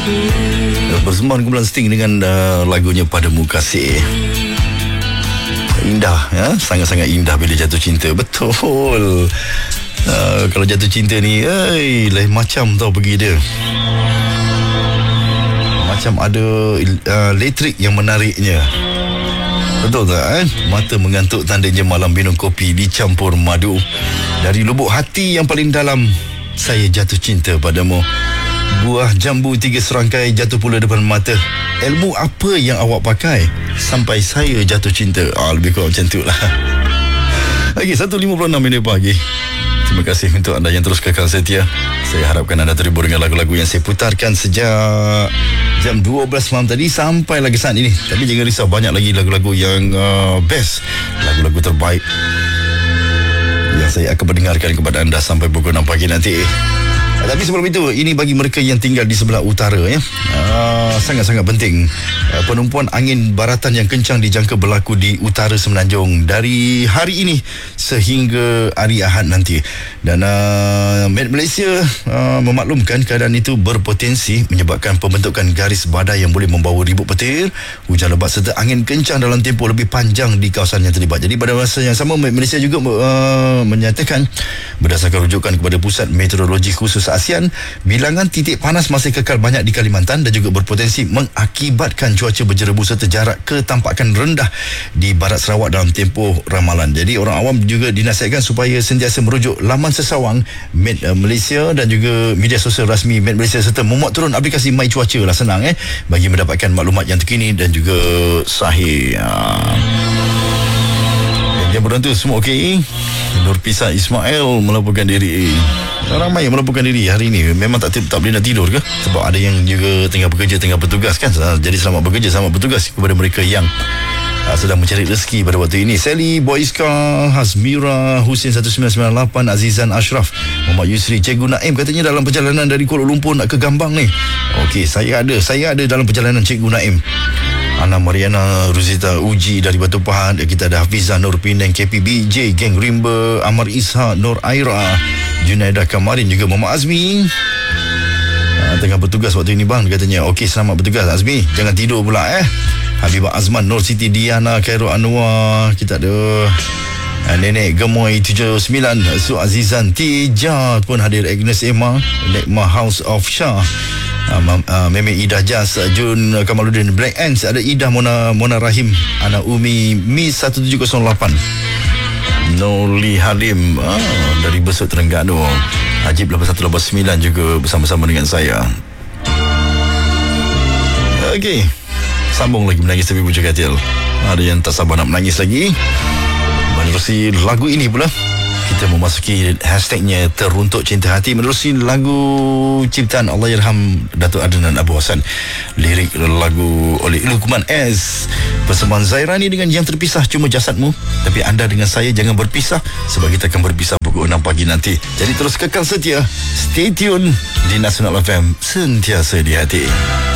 Bersembang kumpulan Sting dengan lagunya Padamu Kasih. Indah ya, sangat-sangat indah bila jatuh cinta. Betul. Kalau jatuh cinta ni lain macam tau pergi dia. Macam ada elektrik yang menariknya. Betul tak Mata mengantuk tandanya malam minum kopi dicampur madu. Dari lubuk hati yang paling dalam, saya jatuh cinta padamu. Buah jambu 3 serangkai jatuh pula depan mata. Ilmu apa yang awak pakai sampai saya jatuh cinta? Lebih kurang macam tu lah. Lagi 1.56 minit pagi. Terima kasih untuk anda yang terus kekal setia. Saya harapkan anda terhibur dengan lagu-lagu yang saya putarkan sejak jam 12 malam tadi sampai lagi saat ini. Tapi jangan risau, banyak lagi lagu-lagu yang best, lagu-lagu terbaik yang saya akan mendengarkan kepada anda sampai pukul 6 pagi nanti. Tapi sebelum itu, ini bagi mereka yang tinggal di sebelah utara ya. Sangat-sangat penting. Penumpuan angin baratan yang kencang dijangka berlaku di utara Semenanjung dari hari ini sehingga hari Ahad nanti. Dan Met Malaysia memaklumkan keadaan itu berpotensi menyebabkan pembentukan garis badai yang boleh membawa ribut petir, hujan lebat serta angin kencang dalam tempoh lebih panjang di kawasan yang terlibat. Jadi pada masa yang sama, Met Malaysia juga menyatakan berdasarkan rujukan kepada Pusat Meteorologi Khusus ASEAN, bilangan titik panas masih kekal banyak di Kalimantan dan juga berpotensi mengakibatkan cuaca berjerebu serta jarak ketampakan rendah di barat Sarawak dalam tempoh ramalan. Jadi orang awam juga dinasihatkan supaya sentiasa merujuk laman sesawang Met Malaysia dan juga media sosial rasmi Met Malaysia serta memuat turun aplikasi My Cuaca lah, senang bagi mendapatkan maklumat yang terkini dan juga sahih. Yang berbantu semua okey. Nurpisah Ismail melaporkan diri. Ramai yang melaporkan diri hari ini. Memang tak boleh nak tidur ke? Sebab ada yang juga tengah bekerja, tengah bertugas kan. Jadi selamat bekerja, selamat bertugas kepada mereka yang sedang mencari rezeki pada waktu ini. Sally, Boyska, Hasmira, Husin 1998, Azizan Ashraf, Muhammad Yusri, Cikgu Naim katanya dalam perjalanan dari Kuala Lumpur nak ke Gambang ni. Okey, saya ada dalam perjalanan Cikgu Naim. Ana Mariana, Ruzita Uji dari Batu Pahat. Kita ada Hafizah Nur Penang, KPBJ, Geng Rimba, Amar Ishak, Nur Aira, Junaidah Kamarin, juga Muhammad Azmi. Tengah bertugas waktu ini bang, katanya. Okey, selamat bertugas Azmi, jangan tidur pula Habibah Azman, Nur Siti Diana, Khairul Anwar. Kita ada Nenek Gemoy 79, Su Azizan Tija pun hadir, Agnes Emma, Nekma House of Shah, Meme Ida Jas, Jun Kamaluddin, Black Ants, ada Ida Mona Rahim, Ana Umi, Miss 1708, Noli Halim dari Besut Terengganu, Ajib 8189 juga bersama-sama dengan saya. Okey, sambung lagi menangis tapi pucuk katil. Ada yang tak sabar nak menangis lagi. Menerusi lagu ini pula, kita memasuki hashtagnya Teruntuk Cinta Hati, menerusi lagu ciptaan Allahyarham Datuk Adnan Abu Hassan. Lirik lagu oleh Luqman S. Persembahan Zairani dengan Yang Terpisah Cuma Jasadmu. Tapi anda dengan saya jangan berpisah, sebab kita akan berpisah pukul 6 pagi nanti. Jadi terus kekal setia, stay tune di Nasional FM, sentiasa di hati.